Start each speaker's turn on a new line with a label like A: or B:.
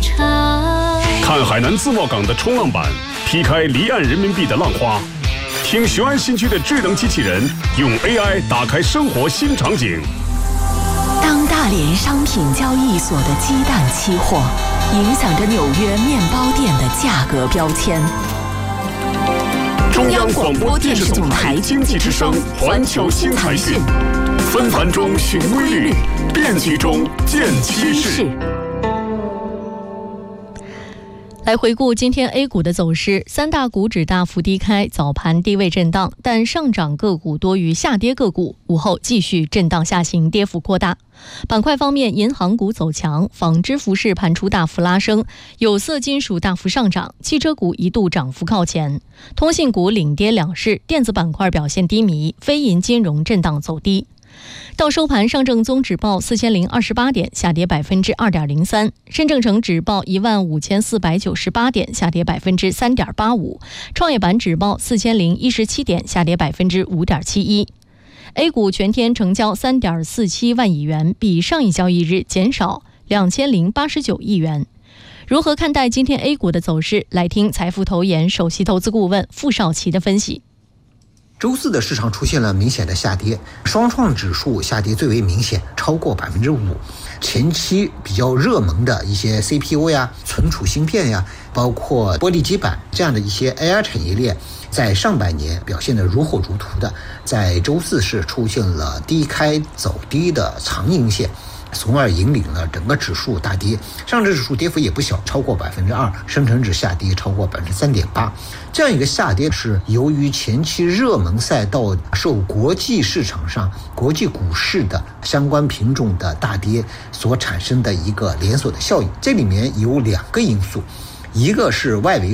A: 长。
B: 看海南自贸港的冲浪板劈开离岸人民币的浪花，听雄安新区的智能机器人用 AI 打开生活新场景。
C: 当大连商品交易所的鸡蛋期货影响着纽约面包店的价格标签。
B: 中央广播电视总台经济之声环球新财讯，纷繁中寻规律，变局中见趋势。
D: 来回顾今天 A 股的走势，三大股指大幅低开，早盘低位震荡，但上涨个股多于下跌个股，午后继续震荡下行，跌幅扩大。板块方面，银行股走强，纺织服饰盘出大幅拉升，有色金属大幅上涨，汽车股一度涨幅靠前，通信股领跌两市，电子板块表现低迷，非银金融震荡走低。到收盘，上证综指报4028点，下跌2.03%；深证成指报15498点，下跌3.85%；创业板指报4017点，下跌5.71%。A 股全天成交3.47万亿元，比上一交易日减少2089亿元。如何看待今天 A 股的走势？来听财富投研首席投资顾问傅少奇的分析。
E: 周四的市场出现了明显的下跌，双创指数下跌最为明显，超过5%。前期比较热门的一些 CPU 呀、存储芯片呀，包括玻璃基板这样的一些 AI 产业链，在上半年表现得如火如荼的，在周四是出现了低开走低的长阴线，从而引领了整个指数大跌。上证指数跌幅也不小，超过2%，深成指下跌超过3.8%。这样一个下跌是由于前期热门赛道受国际市场上国际股市的相关品种的大跌所产生的一个连锁的效应。这里面有2个因素，一个是外围